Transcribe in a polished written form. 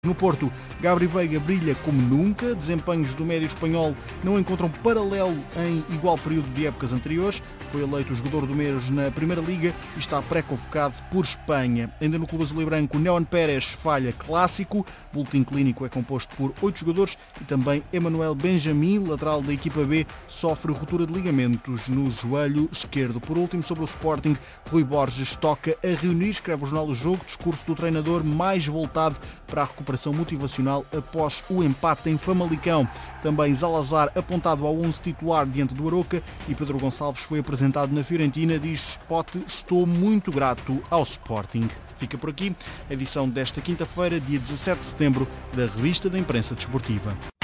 No Porto, Gabri Veiga brilha como nunca. Desempenhos do médio espanhol não encontram paralelo em igual período de épocas anteriores. Foi eleito o jogador do mês na Primeira Liga e está pré-convocado por Espanha. Ainda no clube azul e branco, Neon Pérez falha clássico. O boletim clínico é composto por 8 jogadores e também Emmanuel Benjamin, lateral da equipa B, sofre ruptura de ligamentos no joelho esquerdo. Por último, sobre o Sporting, Rui Borges toca a reunir, escreve o jornal do Jogo, discurso do treinador mais voltado para a recuperação motivacional após o empate em Famalicão. Também Zalazar apontado ao 11 titular diante do Aroca e Pedro Gonçalves foi apresentado na Fiorentina. Diz Pote: estou muito grato ao Sporting. Fica por aqui a edição desta quinta-feira, dia 17 de setembro, da Revista da Imprensa Desportiva.